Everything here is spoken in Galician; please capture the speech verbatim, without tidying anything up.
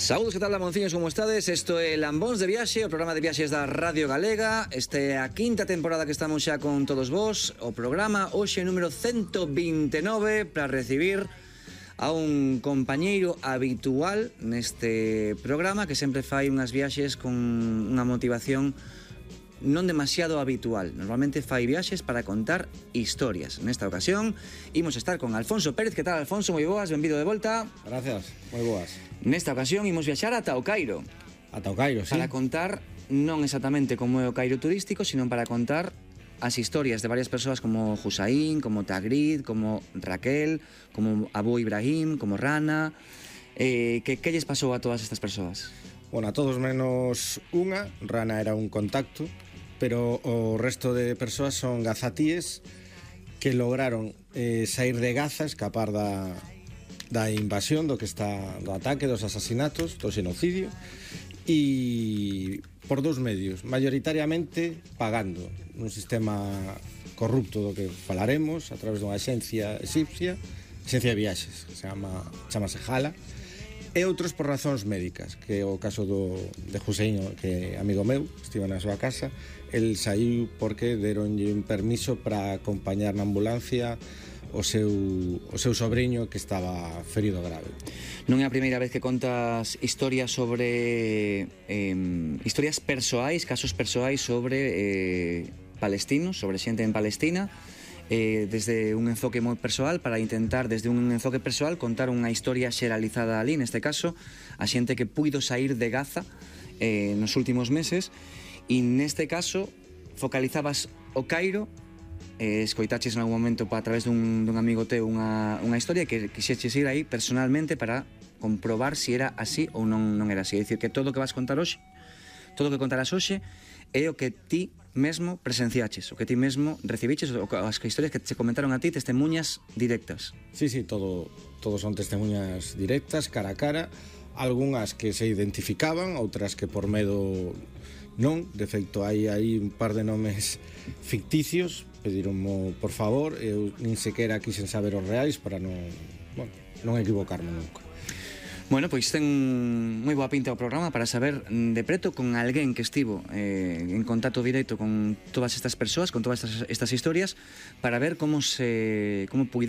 Saúdos, que tal, lamonciños, como estades? Isto é Lambóns de Viaxe, o programa de viaxes da Radio Galega. Este é a quinta temporada que estamos xa con todos vos. O programa hoxe número ciento vinte e nove para recibir a un compañeiro habitual neste programa que sempre fai unhas viaxes con unha motivación non demasiado habitual. Normalmente fai viaxes para contar historias. Nesta ocasión imos estar con Alfonso Pérez. Que tal, Alfonso? Moi boas, benvido de volta. Gracias, moi boas. Nesta ocasión imos viaxar ata o Cairo. Ata o Cairo, sí. Para contar non exactamente como é o Cairo turístico, sino para contar as historias de varias persoas como Hussain, como Tagrid, como Raquel, como Abu Ibrahim, como Rana. Eh, que, que lles pasou a todas estas persoas? Bueno, a todos menos unha. Rana era un contacto, pero o resto de persoas son gazatíes que lograron eh, sair de Gaza, escapar da, da invasión, do que está do ataque, dos asasinatos, do xenocidio, e por dous medios, mayoritariamente pagando un sistema corrupto do que falaremos a través dunha axencia egipcia, axencia de viaxes, que se chama, chamase Hala, e outros por razóns médicas, que é o caso do, de Hussain, que é amigo meu, estive na súa casa. El saiu porque deronlle un permiso para acompañar na ambulancia o seu, o seu sobrinho que estaba ferido grave. Non é a primeira vez que contas historias sobre eh, historias persoais, casos persoais sobre eh, palestinos, sobre xente en Palestina, eh, desde un enfoque moi persoal, para intentar desde un enfoque persoal contar unha historia xeralizada ali, neste caso a xente que puido sair de Gaza eh, nos últimos meses. E neste caso focalizabas o Cairo, eh, escoitaches en algún momento a través dun, dun amigo teu unha, unha historia que quixeches ir aí personalmente para comprobar se si era así ou non, non era así. É dicir, que todo o que vas contar hoxe, todo o que contarás hoxe é o que ti mesmo presenciaches, o que ti mesmo recibiches, o, as historias que te comentaron a ti, testemunhas directas. Sí, sí, todo, todo son testemunhas directas, cara a cara, algunhas que se identificaban, outras que por medo non. De feito, hai aí un par de nomes ficticios, pedironmo por favor, eu nin sequera quixen saber os reais para non, bueno, non equivocarme nunca. Bueno, pois ten moi boa pinta o programa para saber de preto con alguén que estivo eh, en contacto directo con todas estas persoas, con todas estas, estas historias, para ver como se como